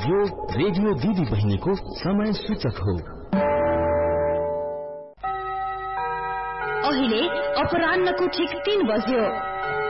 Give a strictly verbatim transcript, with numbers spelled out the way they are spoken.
यो रेडियो दिदी बहिनीको समय सूचक हो। अहिले अपराह्नको ठिक तीन बज्यो।